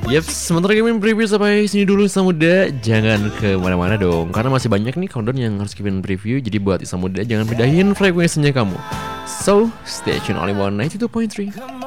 Yap, sementara gaming preview sampai sini dulu Isa Muda. Jangan ke mana-mana dong, karena masih banyak nih countdown yang harus gaming preview. Jadi buat Isa Muda jangan pindahin frekuensinya kamu. So, stay tune only 192.3.